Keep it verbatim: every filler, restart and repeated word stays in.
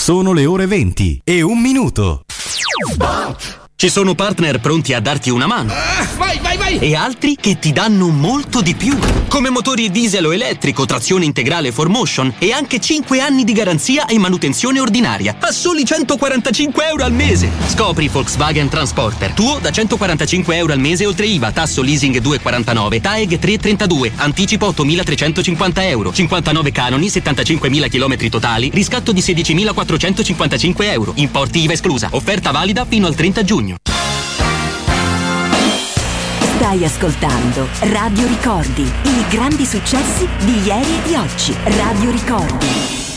Sono le ore venti e un minuto. Ci sono partner pronti a darti una mano. Uh, vai, vai, vai! E altri che ti danno molto di più. Come motori diesel o elettrico, trazione integrale four motion e anche cinque anni di garanzia e manutenzione ordinaria. A soli centoquarantacinque euro al mese. Scopri Volkswagen Transporter. Tuo da centoquarantacinque euro al mese oltre I V A, tasso leasing due virgola quarantanove, T A E G tre virgola trentadue, anticipo ottomilatrecentocinquanta euro, cinquantanove canoni, settantacinquemila chilometri totali, riscatto di sedicimilaquattrocentocinquantacinque euro. Importi I V A esclusa. Offerta valida fino al trenta giugno. Stai ascoltando Radio Ricordi, i grandi successi di ieri e di oggi. Radio Ricordi.